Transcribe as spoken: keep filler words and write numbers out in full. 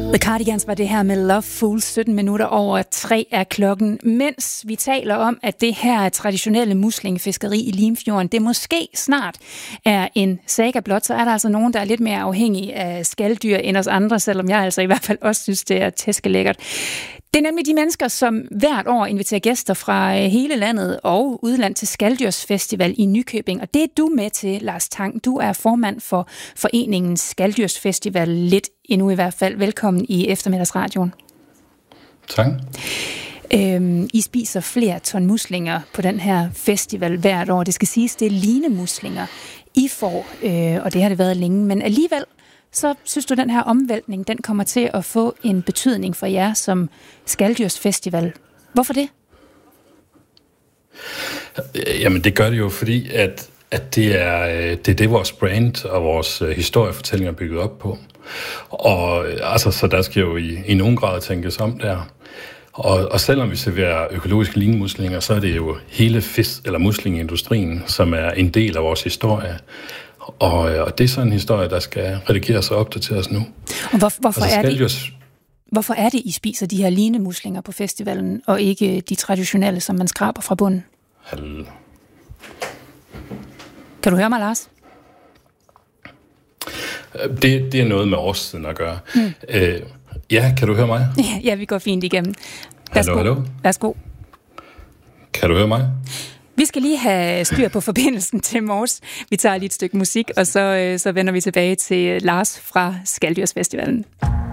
The Cardigans var det her med Love Fool, sytten minutter over tre af klokken. Mens vi taler om, at det her traditionelle muslingefiskeri i Limfjorden, det måske snart er en saga blot, så er der altså nogen, der er lidt mere afhængige af skaldyr end os andre, selvom jeg altså i hvert fald også synes, det er tæskelækkert. Det er nemlig de mennesker, som hvert år inviterer gæster fra hele landet og udland til Skaldyrsfestival i Nykøbing. Og det er du med til, Lars Tang. Du er formand for foreningen Skaldyrsfestival, lidt endnu i hvert fald. Velkommen i eftermiddagsradioen. Tak. Øhm, I spiser flere ton muslinger på den her festival hvert år. Det skal siges, det er linemuslinger, I får, øh, og det har det været længe. Men alligevel, så synes du, den her omvæltning, den kommer til at få en betydning for jer som Skaldyrsfestival. Hvorfor det? Jamen, det gør det jo, fordi at, at det, er, det er det, vores brand og vores historiefortælling er bygget op på. Og altså, så der skal jo i, i nogen grad tænkes om der. Og, og selvom vi serverer økologiske linemuslinger, så er det jo hele fisk- eller muslingeindustrien, som er en del af vores historie. Og, og det er sådan en historie, der skal redigeres og opdateres nu. Og hvor, hvorfor, altså, er det, jo... hvorfor er det, I spiser de her linemuslinger på festivalen, og ikke de traditionelle, som man skraber fra bunden? Hallo. Kan du høre mig, Lars? Det, det er noget med årstiden at gøre. Mm. Øh, ja, kan du høre mig? Ja, ja, vi går fint igennem. Hallo, hallo. Værsgo. Kan du høre mig? Vi skal lige have styr på forbindelsen til Mors. Vi tager lige et stykke musik, og så, så vender vi tilbage til Lars fra Skaldyrsfestivalen.